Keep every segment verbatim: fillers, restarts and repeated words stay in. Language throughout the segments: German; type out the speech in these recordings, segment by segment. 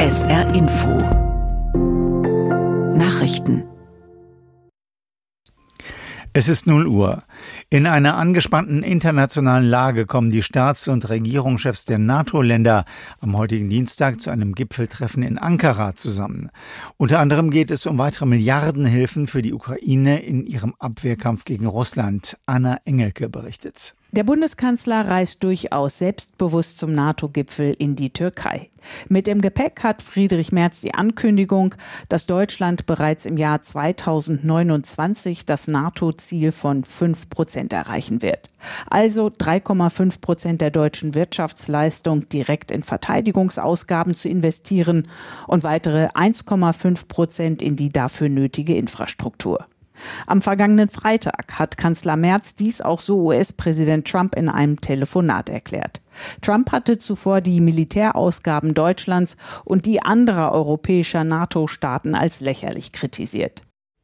S R Info Nachrichten. Es ist null Uhr. In einer angespannten internationalen Lage kommen die Staats- und Regierungschefs der NATO-Länder am heutigen Dienstag zu einem Gipfeltreffen in Ankara zusammen. Unter anderem geht es um weitere Milliardenhilfen für die Ukraine in ihrem Abwehrkampf gegen Russland. Anna Engelke berichtet. Der Bundeskanzler reist durchaus selbstbewusst zum NATO-Gipfel in die Türkei. Mit im Gepäck hat Friedrich Merz die Ankündigung, dass Deutschland bereits im Jahr zweitausendneunundzwanzig das NATO-Ziel von fünf Prozent erreichen wird. Also drei Komma fünf Prozent der deutschen Wirtschaftsleistung direkt in Verteidigungsausgaben zu investieren und weitere eins Komma fünf Prozent in die dafür nötige Infrastruktur. Am vergangenen Freitag hat Kanzler Merz dies auch so U S-Präsident Trump in einem Telefonat erklärt. Trump hatte zuvor die Militärausgaben Deutschlands und die anderer europäischer NATO-Staaten als lächerlich kritisiert.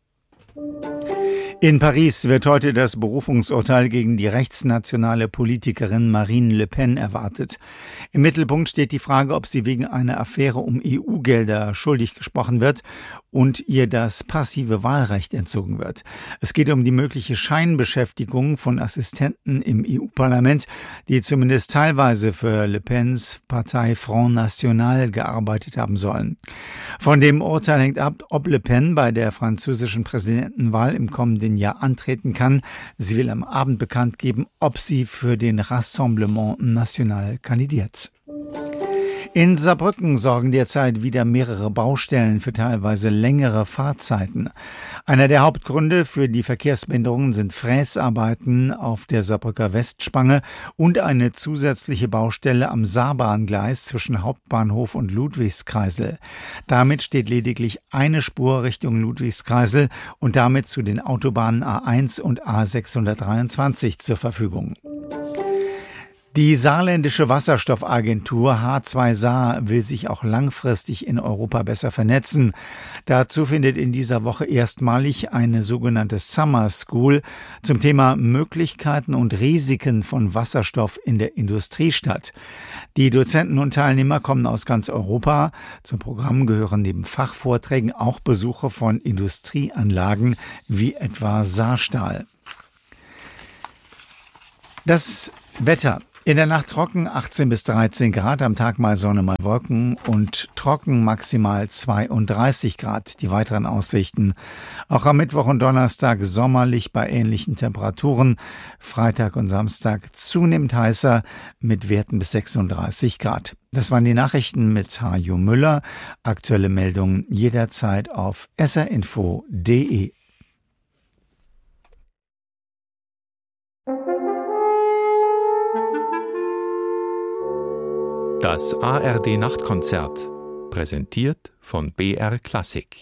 In Paris wird heute das Berufungsurteil gegen die rechtsnationale Politikerin Marine Le Pen erwartet. Im Mittelpunkt steht die Frage, ob sie wegen einer Affäre um E U-Gelder schuldig gesprochen wird und ihr das passive Wahlrecht entzogen wird. Es geht um die mögliche Scheinbeschäftigung von Assistenten im E U-Parlament, die zumindest teilweise für Le Pens Partei Front National gearbeitet haben sollen. Von dem Urteil hängt ab, ob Le Pen bei der französischen Präsidentenwahl im kommenden Jahr antreten kann. Sie will am Abend bekannt geben, ob sie für den Rassemblement National kandidiert. In Saarbrücken sorgen derzeit wieder mehrere Baustellen für teilweise längere Fahrzeiten. Einer der Hauptgründe für die Verkehrsbehinderungen sind Fräsarbeiten auf der Saarbrücker Westspange und eine zusätzliche Baustelle am Saarbahngleis zwischen Hauptbahnhof und Ludwigskreisel. Damit steht lediglich eine Spur Richtung Ludwigskreisel und damit zu den Autobahnen A eins und A sechshundertdreiundzwanzig zur Verfügung. Die saarländische Wasserstoffagentur H zwei Saar will sich auch langfristig in Europa besser vernetzen. Dazu findet in dieser Woche erstmalig eine sogenannte Summer School zum Thema Möglichkeiten und Risiken von Wasserstoff in der Industrie statt. Die Dozenten und Teilnehmer kommen aus ganz Europa. Zum Programm gehören neben Fachvorträgen auch Besuche von Industrieanlagen wie etwa Saarstahl. Das Wetter. In der Nacht trocken, achtzehn bis dreizehn Grad, am Tag mal Sonne, mal Wolken und trocken maximal zweiunddreißig Grad. Die weiteren Aussichten. Auch am Mittwoch und Donnerstag sommerlich bei ähnlichen Temperaturen. Freitag und Samstag zunehmend heißer mit Werten bis sechsunddreißig Grad. Das waren die Nachrichten mit Hajo Müller. Aktuelle Meldungen jederzeit auf s r info punkt d e. Das A R D-Nachtkonzert, präsentiert von B R Klassik.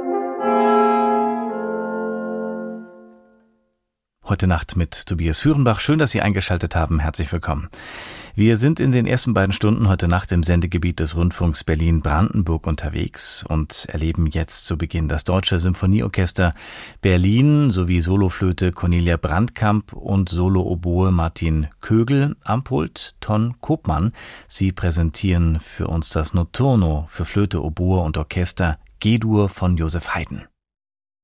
Heute Nacht mit Tobias Hürenbach. Schön, dass Sie eingeschaltet haben. Herzlich willkommen. Wir sind in den ersten beiden Stunden heute Nacht im Sendegebiet des Rundfunks Berlin-Brandenburg unterwegs und erleben jetzt zu Beginn das Deutsche Symphonieorchester Berlin sowie Soloflöte Cornelia Brandkamp und Solo-Oboe Martin Kögel am Pult Ton Kopmann. Sie präsentieren für uns das Notturno für Flöte, Oboe und Orchester G-Dur von Josef Haydn.